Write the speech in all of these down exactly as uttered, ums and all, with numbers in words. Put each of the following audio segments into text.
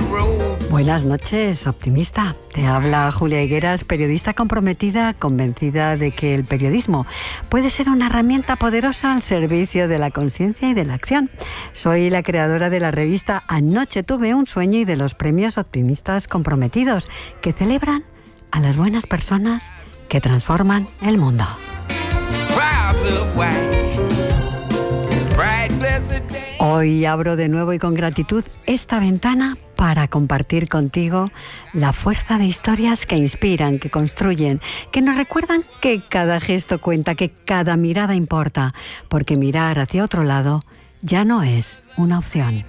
Buenas noches, optimista. Te habla Julia Higueras, periodista comprometida, convencida de que el periodismo puede ser una herramienta poderosa al servicio de la conciencia y de la acción. Soy la creadora de la revista Anoche tuve un sueño y de los premios Optimistas Comprometidos, que celebran a las buenas personas que transforman el mundo. Hoy abro de nuevo y con gratitud esta ventana para compartir contigo la fuerza de historias que inspiran, que construyen, que nos recuerdan que cada gesto cuenta, que cada mirada importa, porque mirar hacia otro lado ya no es una opción.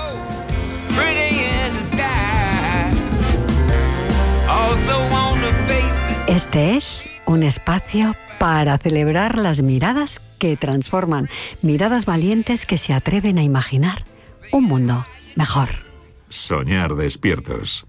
Este es un espacio para celebrar las miradas que transforman, miradas valientes que se atreven a imaginar un mundo mejor. Soñar despiertos.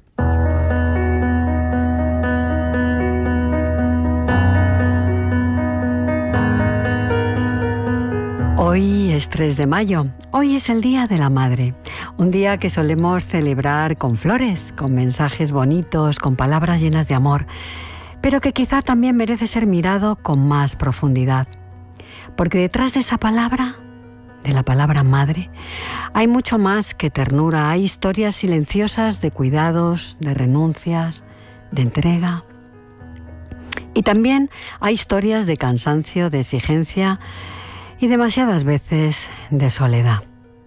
Hoy es tres de mayo, hoy es el Día de la Madre, un día que solemos celebrar con flores, con mensajes bonitos, con palabras llenas de amor, pero que quizá también merece ser mirado con más profundidad. Porque detrás de esa palabra, de la palabra madre, hay mucho más que ternura, hay historias silenciosas de cuidados, de renuncias, de entrega. Y también hay historias de cansancio, de exigencia y demasiadas veces de soledad.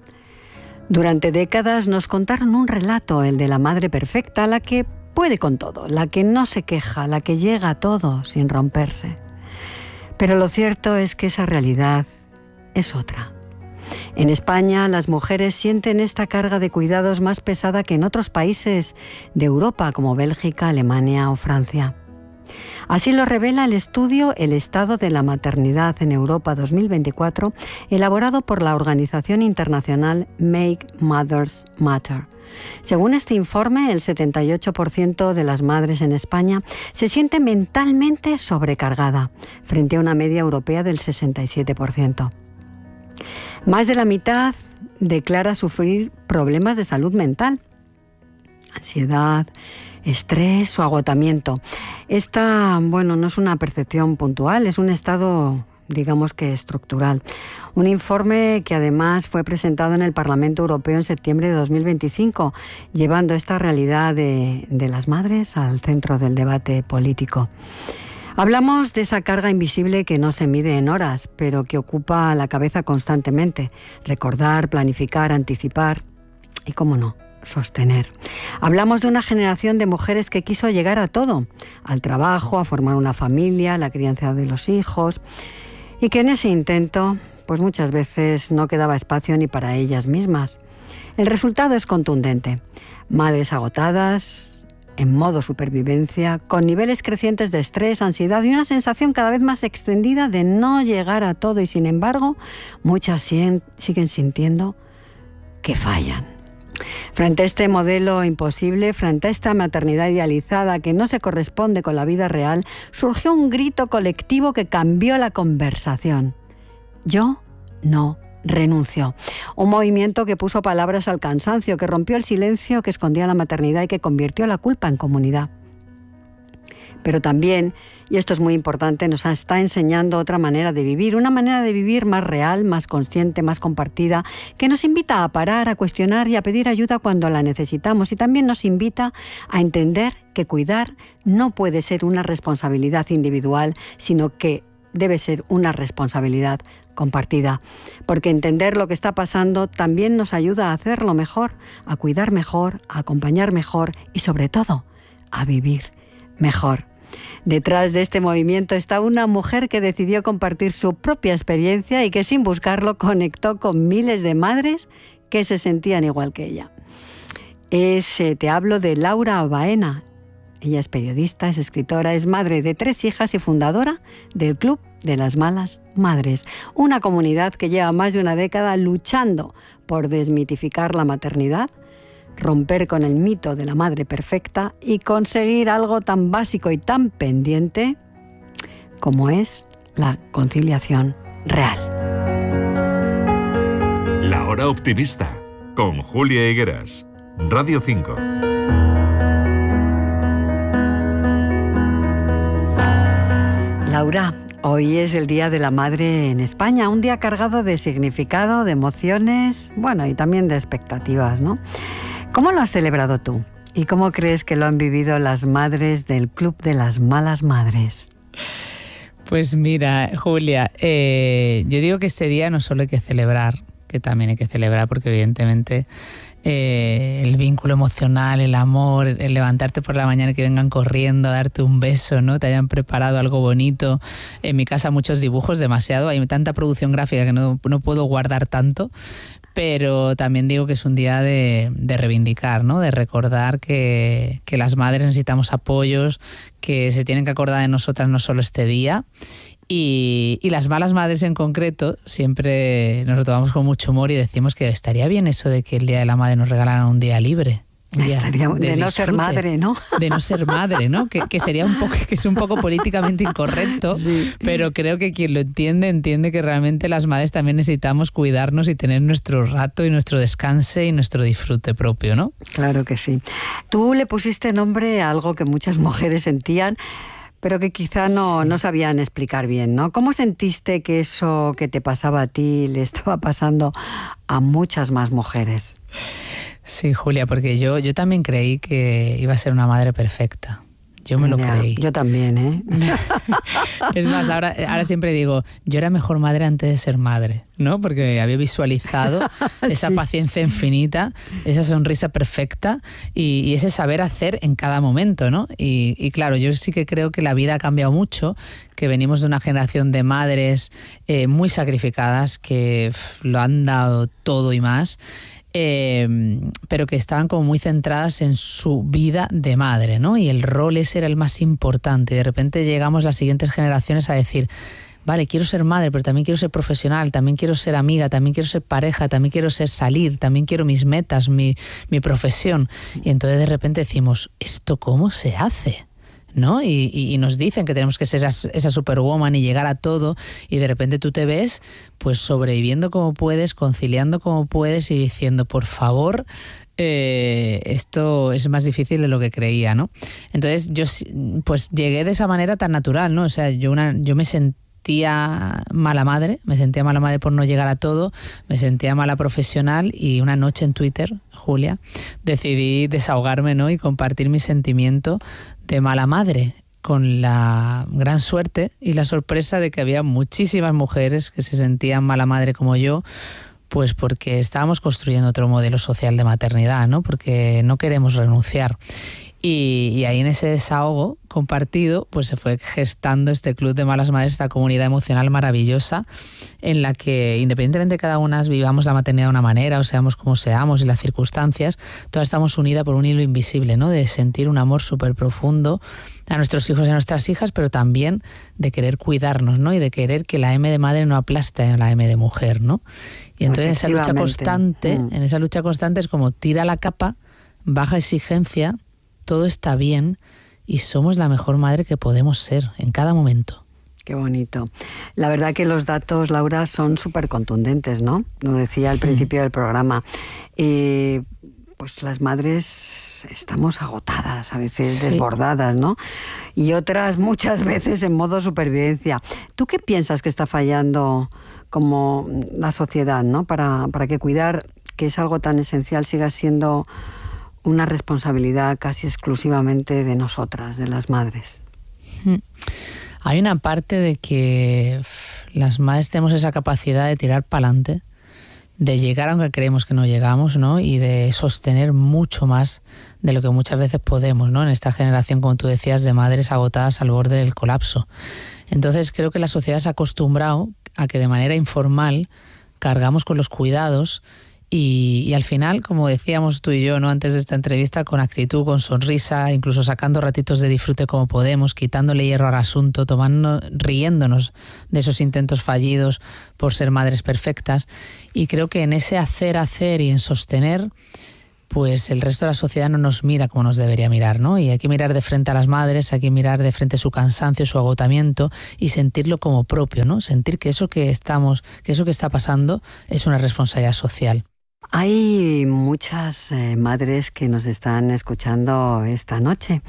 Durante décadas nos contaron un relato, el de la madre perfecta, la que puede con todo, la que no se queja, la que llega a todo sin romperse. Pero lo cierto es que esa realidad es otra. En España, las mujeres sienten esta carga de cuidados más pesada que en otros países de Europa, como Bélgica, Alemania o Francia. Así lo revela el estudio El estado de la maternidad en Europa dos mil veinticuatro, elaborado por la organización internacional Make Mothers Matter. Según este informe, el setenta y ocho por ciento de las madres en España se siente mentalmente sobrecargada, frente a una media europea del sesenta y siete por ciento. Más de la mitad declara sufrir problemas de salud mental, ansiedad, estrés o agotamiento. Esta, bueno, no es una percepción puntual, es un estado, digamos que estructural. Un informe que además fue presentado en el Parlamento Europeo en septiembre de dos mil veinticinco, llevando esta realidad de, de las madres al centro del debate político. Hablamos de esa carga invisible que no se mide en horas, pero que ocupa la cabeza constantemente. Recordar, planificar, anticipar y, cómo no, sostener. Hablamos de una generación de mujeres que quiso llegar a todo, al trabajo, a formar una familia, la crianza de los hijos, y que en ese intento, pues muchas veces no quedaba espacio ni para ellas mismas. El resultado es contundente. Madres agotadas, en modo supervivencia, con niveles crecientes de estrés, ansiedad y una sensación cada vez más extendida de no llegar a todo, y sin embargo, muchas siguen sintiendo que fallan. Frente a este modelo imposible, frente a esta maternidad idealizada que no se corresponde con la vida real, surgió un grito colectivo que cambió la conversación. Yo no renuncio. Un movimiento que puso palabras al cansancio, que rompió el silencio que escondía la maternidad y que convirtió la culpa en comunidad. Pero también, y esto es muy importante, nos está enseñando otra manera de vivir, una manera de vivir más real, más consciente, más compartida, que nos invita a parar, a cuestionar y a pedir ayuda cuando la necesitamos, y también nos invita a entender que cuidar no puede ser una responsabilidad individual, sino que debe ser una responsabilidad compartida, porque entender lo que está pasando también nos ayuda a hacerlo mejor, a cuidar mejor, a acompañar mejor y, sobre todo, a vivir mejor. Detrás de este movimiento está una mujer que decidió compartir su propia experiencia y que sin buscarlo conectó con miles de madres que se sentían igual que ella. Es, eh, te hablo de Laura Baena. Ella es periodista, es escritora, es madre de tres hijas y fundadora del Club de las Malas Madres, una comunidad que lleva más de una década luchando por desmitificar la maternidad, romper con el mito de la madre perfecta y conseguir algo tan básico y tan pendiente como es la conciliación real. La Hora Optimista, con Julia Higueras. Radio cinco. Laura, hoy es el Día de la Madre en España, un día cargado de significado, de emociones, bueno, y también de expectativas, ¿no? ¿Cómo lo has celebrado tú? ¿Y cómo crees que lo han vivido las madres del Club de las Malas Madres? Pues mira, Julia, eh, yo digo que este día no solo hay que celebrar, que también hay que celebrar porque evidentemente eh, el vínculo emocional, el amor, el levantarte por la mañana y que vengan corriendo a darte un beso, ¿no? Te hayan preparado algo bonito. En mi casa muchos dibujos, demasiado, hay tanta producción gráfica que no, no puedo guardar tanto. Pero también digo que es un día de, de reivindicar, ¿no? De recordar que, que las madres necesitamos apoyos, que se tienen que acordar de nosotras no solo este día. Y, y las malas madres en concreto siempre nos lo tomamos con mucho humor y decimos que estaría bien eso de que el Día de la Madre nos regalaran un día libre. Estaría, de, de no disfrute, ser madre, ¿no? De no ser madre, ¿no? Que, que sería un poco, que es un poco políticamente incorrecto, sí. Pero creo que quien lo entiende, entiende que realmente las madres también necesitamos cuidarnos y tener nuestro rato y nuestro descanse y nuestro disfrute propio, ¿no? Claro que sí. Tú le pusiste nombre a algo que muchas mujeres sentían, pero que quizá no, sí. no sabían explicar bien, ¿no? ¿Cómo sentiste que eso que te pasaba a ti le estaba pasando a muchas más mujeres? Sí, Julia, porque yo, yo también creí que iba a ser una madre perfecta. Yo me lo ya, creí. Yo también, ¿eh? Es más, ahora, ahora siempre digo, yo era mejor madre antes de ser madre, ¿no? Porque había visualizado esa sí. paciencia infinita, esa sonrisa perfecta y, y ese saber hacer en cada momento, ¿no? Y, y claro, yo sí que creo que la vida ha cambiado mucho, que venimos de una generación de madres eh, muy sacrificadas, que pff, lo han dado todo y más. Eh, pero que estaban como muy centradas en su vida de madre, ¿no? Y el rol ese era el más importante. Y de repente llegamos las siguientes generaciones a decir, vale, quiero ser madre, pero también quiero ser profesional, también quiero ser amiga, también quiero ser pareja, también quiero ser salir, también quiero mis metas, mi, mi profesión. Y entonces de repente decimos, ¿esto cómo se hace? ¿No? Y, y, y nos dicen que tenemos que ser esa, esa superwoman y llegar a todo, y de repente tú te ves pues sobreviviendo como puedes, conciliando como puedes y diciendo, por favor, eh, esto es más difícil de lo que creía, ¿no? Entonces yo pues llegué de esa manera tan natural, ¿no? O sea, yo, una, yo me sentí sentía mala madre, me sentía mala madre por no llegar a todo, me sentía mala profesional y una noche en Twitter, Julia, decidí desahogarme, ¿no? Y compartir mi sentimiento de mala madre, con la gran suerte y la sorpresa de que había muchísimas mujeres que se sentían mala madre como yo, pues porque estábamos construyendo otro modelo social de maternidad, ¿no? Porque no queremos renunciar. Y, y ahí en ese desahogo compartido pues se fue gestando este Club de Malas Madres, esta comunidad emocional maravillosa en la que, independientemente de cada una vivamos la maternidad de una manera o seamos como seamos y las circunstancias, todas estamos unidas por un hilo invisible, ¿no? De sentir un amor súper profundo a nuestros hijos y a nuestras hijas, pero también de querer cuidarnos, ¿no? Y de querer que la M de madre no aplaste a la M de mujer, ¿no? Y entonces esa lucha constante, mm. en esa lucha constante es como tira la capa, baja exigencia, todo está bien y somos la mejor madre que podemos ser en cada momento. Qué bonito. La verdad que los datos, Laura, son súper contundentes, ¿no? Lo decía al sí. principio del programa. Eh, pues las madres estamos agotadas, a veces sí. desbordadas, ¿no? Y otras muchas veces en modo supervivencia. ¿Tú qué piensas que está fallando como la sociedad, ¿no? Para, para que cuidar, que es algo tan esencial, siga siendo una responsabilidad casi exclusivamente de nosotras, de las madres? Hay una parte de que las madres tenemos esa capacidad de tirar para adelante, de llegar aunque creemos que no llegamos, ¿no? Y de sostener mucho más de lo que muchas veces podemos, ¿no? En esta generación, como tú decías, de madres agotadas al borde del colapso. Entonces creo que la sociedad se ha acostumbrado a que de manera informal cargamos con los cuidados. Y, y al final, como decíamos tú y yo, ¿no? Antes de esta entrevista, con actitud, con sonrisa, incluso sacando ratitos de disfrute como podemos, quitándole hierro al asunto, tomando, riéndonos de esos intentos fallidos por ser madres perfectas. Y creo que en ese hacer, hacer y en sostener, pues el resto de la sociedad no nos mira como nos debería mirar, ¿no? Y hay que mirar de frente a las madres, hay que mirar de frente su cansancio, su agotamiento y sentirlo como propio, ¿no? Sentir que eso que estamos, que eso que está pasando es una responsabilidad social. Hay muchas eh, madres que nos están escuchando esta noche.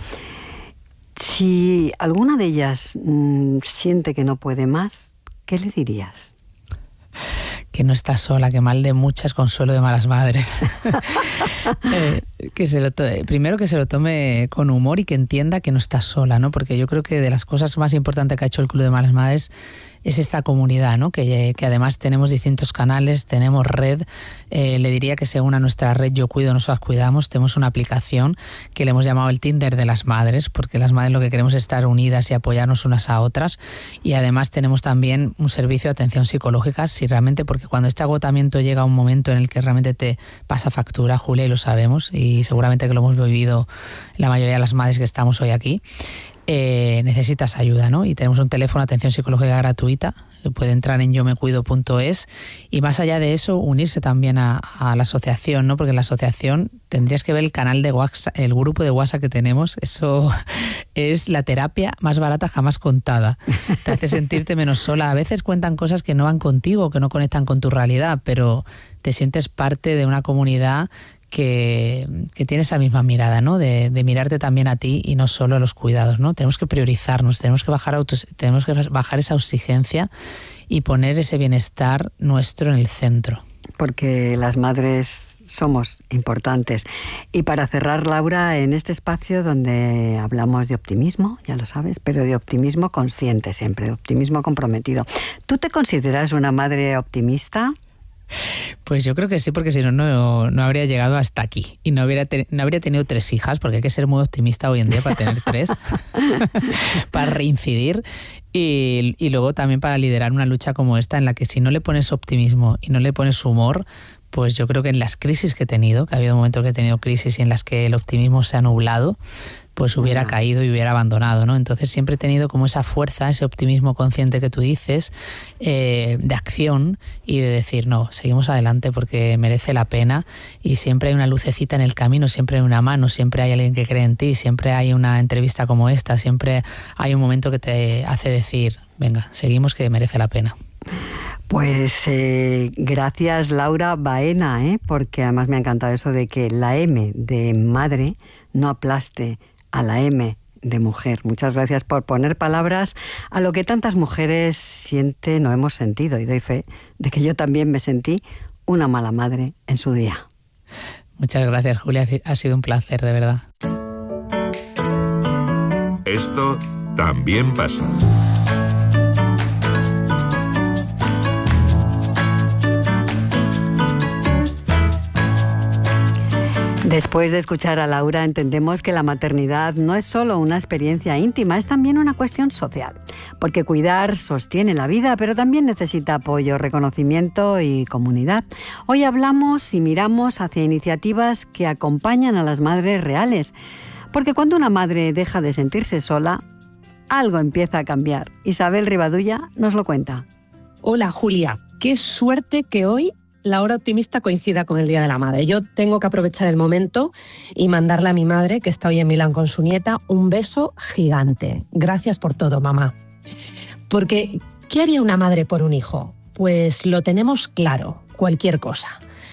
Si alguna de ellas mmm, siente que no puede más, ¿qué le dirías? Que no está sola, que mal de muchas, consuelo de malas madres. eh, que se lo to- primero que se lo tome con humor y que entienda que no está sola, ¿no? Porque yo creo que de las cosas más importantes que ha hecho el Club de Malas Madres es esta comunidad, ¿no? Que, que además tenemos distintos canales, tenemos red. Eh, le diría que según a nuestra red Yo Cuido, Nosotras Cuidamos, tenemos una aplicación que le hemos llamado el Tinder de las madres, porque las madres lo que queremos es estar unidas y apoyarnos unas a otras. Y además tenemos también un servicio de atención psicológica, si realmente, porque cuando este agotamiento llega a un momento en el que realmente te pasa factura, Julia, y lo sabemos, y seguramente que lo hemos vivido la mayoría de las madres que estamos hoy aquí, Eh, necesitas ayuda, ¿no? Y tenemos un teléfono de atención psicológica gratuita, puede entrar en yo me cuido punto es, y más allá de eso, unirse también a, a la asociación, ¿no? Porque en la asociación tendrías que ver el canal de WhatsApp, el grupo de WhatsApp que tenemos, eso es la terapia más barata jamás contada. Te hace sentirte menos sola. A veces cuentan cosas que no van contigo, que no conectan con tu realidad, pero te sientes parte de una comunidad Que, que tiene esa misma mirada, ¿no? De, de mirarte también a ti y no solo a los cuidados, ¿no? Tenemos que priorizarnos, tenemos que bajar autos, tenemos que bajar esa exigencia y poner ese bienestar nuestro en el centro. Porque las madres somos importantes. Y para cerrar, Laura, en este espacio donde hablamos de optimismo, ya lo sabes, pero de optimismo consciente siempre, de optimismo comprometido. ¿Tú te consideras una madre optimista? Pues yo creo que sí, porque si no, no, no habría llegado hasta aquí y no, hubiera te, no habría tenido tres hijas, porque hay que ser muy optimista hoy en día para tener tres, para reincidir y, y luego también para liderar una lucha como esta en la que si no le pones optimismo y no le pones humor, pues yo creo que en las crisis que he tenido, que ha habido momentos que he tenido crisis y en las que el optimismo se ha nublado, pues hubiera caído y hubiera abandonado, ¿no? Entonces siempre he tenido como esa fuerza, ese optimismo consciente que tú dices, eh, de acción y de decir, no, seguimos adelante porque merece la pena y siempre hay una lucecita en el camino, siempre hay una mano, siempre hay alguien que cree en ti, siempre hay una entrevista como esta, siempre hay un momento que te hace decir, venga, seguimos que merece la pena. Pues eh, gracias, Laura Baena, ¿eh? Porque además me ha encantado eso de que la M de madre no aplaste a la M de mujer. Muchas gracias por poner palabras a lo que tantas mujeres sienten o hemos sentido, y doy fe de que yo también me sentí una mala madre en su día. Muchas gracias, Julia, ha sido un placer, de verdad. Esto también pasa. Después de escuchar a Laura, entendemos que la maternidad no es solo una experiencia íntima, es también una cuestión social. Porque cuidar sostiene la vida, pero también necesita apoyo, reconocimiento y comunidad. Hoy hablamos y miramos hacia iniciativas que acompañan a las madres reales. Porque cuando una madre deja de sentirse sola, algo empieza a cambiar. Isabel Rivadulla nos lo cuenta. Hola, Julia. Qué suerte que hoy la hora optimista coincida con el Día de la Madre. Yo tengo que aprovechar el momento y mandarle a mi madre, que está hoy en Milán con su nieta, un beso gigante. Gracias por todo, mamá. Porque, ¿qué haría una madre por un hijo? Pues lo tenemos claro, cualquier cosa.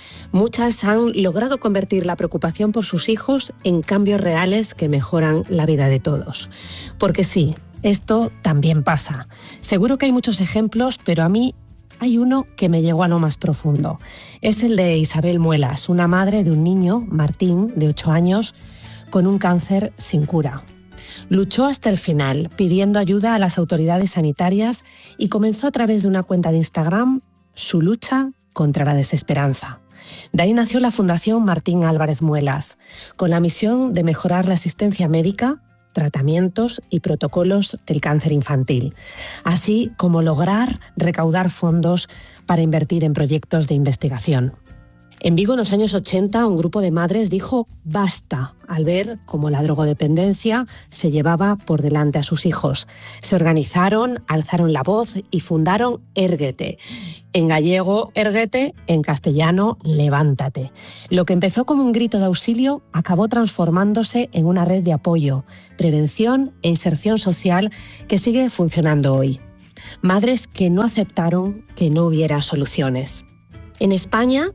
Muchas han logrado convertir la preocupación por sus hijos en cambios reales que mejoran la vida de todos. Porque sí, esto también pasa. Seguro que hay muchos ejemplos, pero a mí hay uno que me llegó a lo más profundo. Es el de Isabel Muelas, una madre de un niño, Martín, de ocho años, con un cáncer sin cura. Luchó hasta el final, pidiendo ayuda a las autoridades sanitarias y comenzó a través de una cuenta de Instagram su lucha contra la desesperanza. De ahí nació la Fundación Martín Álvarez Muelas, con la misión de mejorar la asistencia médica, tratamientos y protocolos del cáncer infantil, así como lograr recaudar fondos para invertir en proyectos de investigación. En Vigo, en los años ochenta, un grupo de madres dijo basta al ver cómo la drogodependencia se llevaba por delante a sus hijos. Se organizaron, alzaron la voz y fundaron Érguete. En gallego, Érguete, en castellano, Levántate. Lo que empezó como un grito de auxilio acabó transformándose en una red de apoyo, prevención e inserción social que sigue funcionando hoy. Madres que no aceptaron que no hubiera soluciones. En España,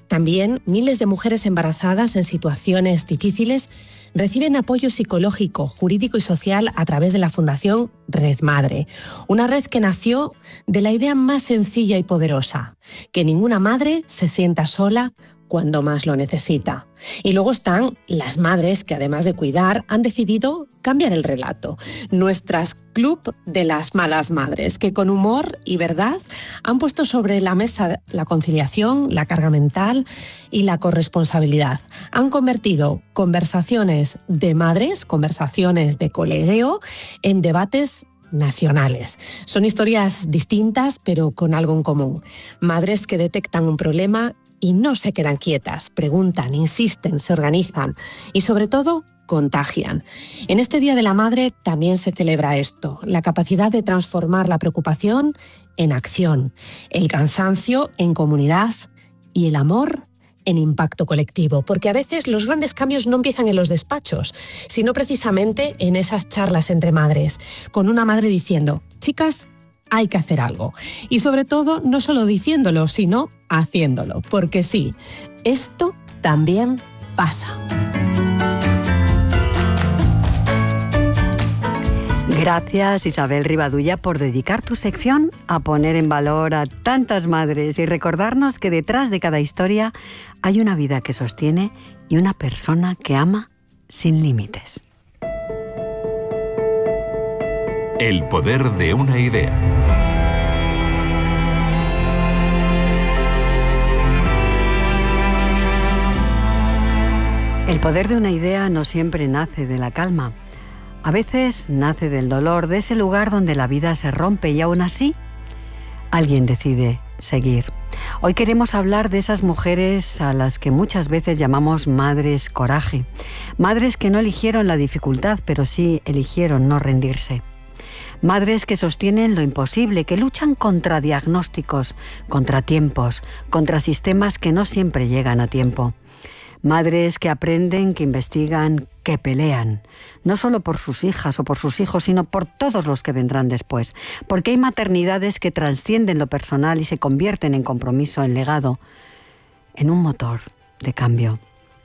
También miles de mujeres embarazadas en situaciones difíciles reciben apoyo psicológico, jurídico y social a través de la Fundación Red Madre, una red que nació de la idea más sencilla y poderosa, que ninguna madre se sienta sola cuando más lo necesita. Y luego están las madres que, además de cuidar, han decidido cambiar el relato. Nuestras Club de las Malas Madres, que con humor y verdad han puesto sobre la mesa la conciliación, la carga mental y la corresponsabilidad. Han convertido conversaciones de madres, conversaciones de colegueo, en debates nacionales. Son historias distintas, pero con algo en común. Madres que detectan un problema y no se quedan quietas, preguntan, insisten, se organizan y, sobre todo, contagian. En este Día de la Madre también se celebra esto, la capacidad de transformar la preocupación en acción, el cansancio en comunidad y el amor en impacto colectivo, porque a veces los grandes cambios no empiezan en los despachos, sino precisamente en esas charlas entre madres, con una madre diciendo: chicas, hay que hacer algo. Y sobre todo, no solo diciéndolo, sino haciéndolo. Porque sí, esto también pasa. Gracias, Isabel Rivadulla, por dedicar tu sección a poner en valor a tantas madres y recordarnos que detrás de cada historia hay una vida que sostiene y una persona que ama sin límites. El poder de una idea. El poder de una idea no siempre nace de la calma. A veces nace del dolor, de ese lugar donde la vida se rompe y aún así alguien decide seguir. Hoy queremos hablar de esas mujeres a las que muchas veces llamamos madres coraje. Madres que no eligieron la dificultad, pero sí eligieron no rendirse. Madres que sostienen lo imposible, que luchan contra diagnósticos, contra tiempos, contra sistemas que no siempre llegan a tiempo. Madres que aprenden, que investigan, que pelean, no solo por sus hijas o por sus hijos, sino por todos los que vendrán después, porque hay maternidades que trascienden lo personal y se convierten en compromiso, en legado, en un motor de cambio.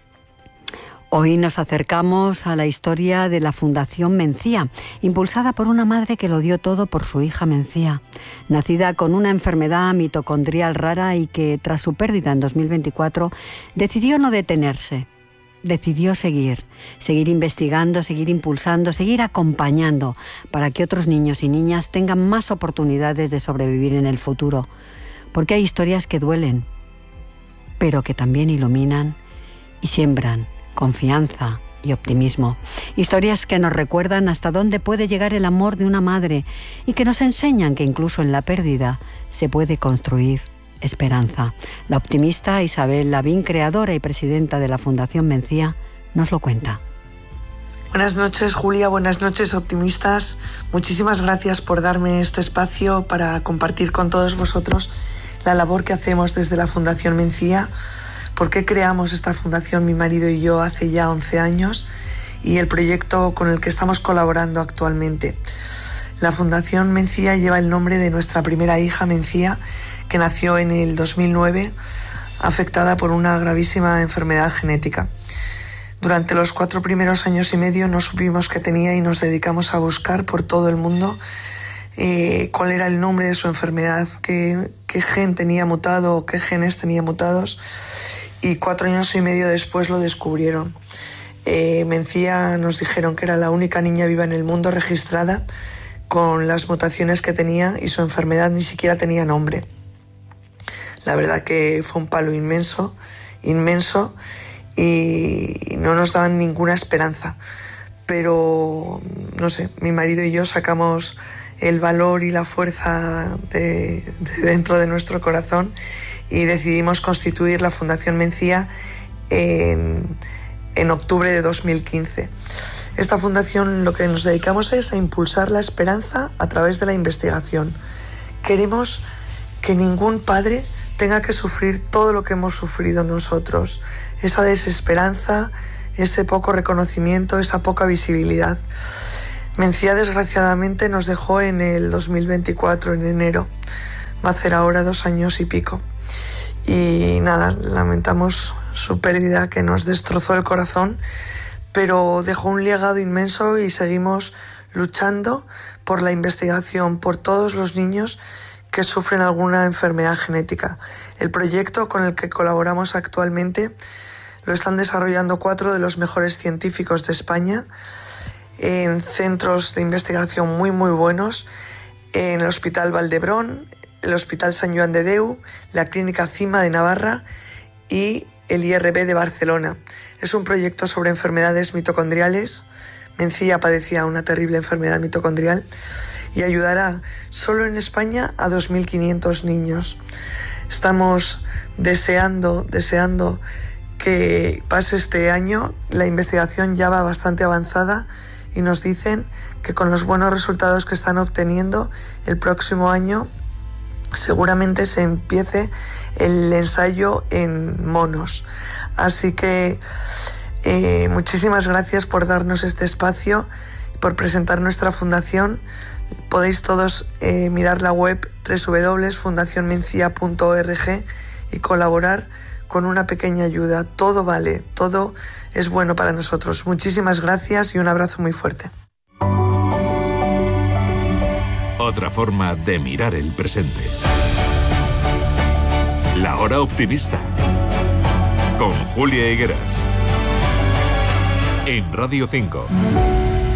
Hoy nos acercamos a la historia de la Fundación Mencía, impulsada por una madre que lo dio todo por su hija Mencía, nacida con una enfermedad mitocondrial rara y que, tras su pérdida en dos mil veinticuatro, decidió no detenerse, decidió seguir, seguir investigando, seguir impulsando, seguir acompañando para que otros niños y niñas tengan más oportunidades de sobrevivir en el futuro, porque hay historias que duelen, pero que también iluminan y siembran confianza y optimismo. Historias que nos recuerdan hasta dónde puede llegar el amor de una madre y que nos enseñan que incluso en la pérdida se puede construir esperanza. La optimista Isabel Lavín, creadora y presidenta de la Fundación Mencía, nos lo cuenta. Buenas noches, Julia, buenas noches, optimistas. Muchísimas gracias por darme este espacio para compartir con todos vosotros la labor que hacemos desde la Fundación Mencía. ¿Por qué creamos esta fundación, mi marido y yo, hace ya once años? Y el proyecto con el que estamos colaborando actualmente. La Fundación Mencía lleva el nombre de nuestra primera hija, Mencía, que nació en el dos mil nueve, afectada por una gravísima enfermedad genética. Durante los cuatro primeros años y medio no supimos qué tenía y nos dedicamos a buscar por todo el mundo eh, cuál era el nombre de su enfermedad, qué, qué gen tenía mutado o qué genes tenía mutados. Y cuatro años y medio después lo descubrieron. Eh, Mencía nos dijeron que era la única niña viva en el mundo registrada con las mutaciones que tenía y su enfermedad ni siquiera tenía nombre. La verdad que fue un palo inmenso, inmenso, y no nos daban ninguna esperanza. Pero, no sé, mi marido y yo sacamos el valor y la fuerza de, de dentro de nuestro corazón y decidimos constituir la Fundación Mencía en, en octubre de dos mil quince. Esta fundación lo que nos dedicamos es a impulsar la esperanza a través de la investigación. Queremos que ningún padre tenga que sufrir todo lo que hemos sufrido nosotros, esa desesperanza, ese poco reconocimiento, esa poca visibilidad. Mencía desgraciadamente nos dejó en el dos mil veinticuatro, en enero, va a hacer ahora dos años y pico. Y nada, lamentamos su pérdida, que nos destrozó el corazón, pero dejó un legado inmenso y seguimos luchando por la investigación, por todos los niños que sufren alguna enfermedad genética. El proyecto con el que colaboramos actualmente lo están desarrollando cuatro de los mejores científicos de España en centros de investigación muy muy buenos, en el Hospital Valdebrón, el Hospital Sant Joan de Déu, la Clínica Cima de Navarra y el I R B de Barcelona. Es un proyecto sobre enfermedades mitocondriales. Mencía padecía una terrible enfermedad mitocondrial y ayudará solo en España a dos mil quinientos niños. Estamos deseando, deseando que pase este año. La investigación ya va bastante avanzada y nos dicen que con los buenos resultados que están obteniendo, el próximo año seguramente se empiece el ensayo en monos. Así que eh, muchísimas gracias por darnos este espacio, por presentar nuestra fundación. Podéis todos eh, mirar la web doble u doble u doble u punto fundación mencía punto org y colaborar con una pequeña ayuda. Todo vale, todo es bueno para nosotros. Muchísimas gracias y un abrazo muy fuerte. Otra forma de mirar el presente. La Hora Optimista. Con Julia Higueras. En Radio cinco.